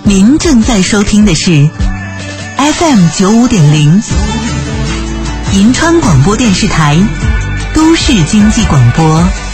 您正在收听的是 FM95.0 银川广播电视台都市经济广播。